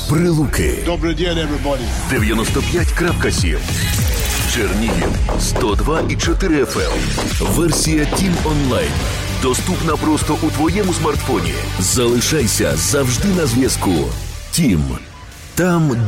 Прилуки. Добрий день, everybody. 95.7. Чернігів 102,4 FM. Версія Тім онлайн. Доступна просто у твоєму смартфоні. Залишайся завжди на зв'язку. Тім. Там,